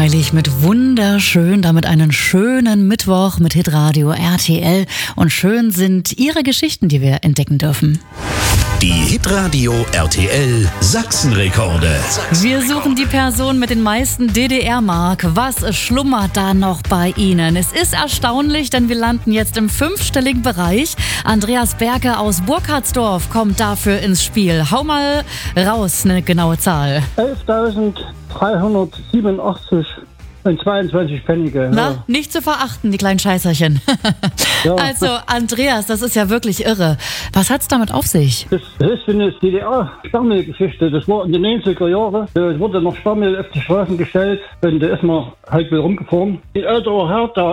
kurzweilig mit wunderschön, damit einen schönen Mittwoch mit Hitradio RTL. Und schön sind Ihre Geschichten, die wir entdecken dürfen. Die Hitradio RTL Sachsenrekorde. Wir suchen die Person mit den meisten DDR-Mark. Was schlummert da noch bei Ihnen? Es ist erstaunlich, denn wir landen jetzt im 5-stelligen Bereich. Andreas Berke aus Burkhardsdorf kommt dafür ins Spiel. Hau mal raus, eine genaue Zahl. 11.387 und 22 Pfennige. Na, Ja. nicht zu verachten, die kleinen Scheißerchen. Ja. Also, Andreas, das ist ja wirklich irre. Was hat's damit auf sich? Das ist eine DDR-Sperrmüllgeschichte. Das war in den 90er Jahren. Es wurde noch Sperrmüll auf die Straßen gestellt und da ist man halt wieder rumgefahren. Ein älterer Herr, der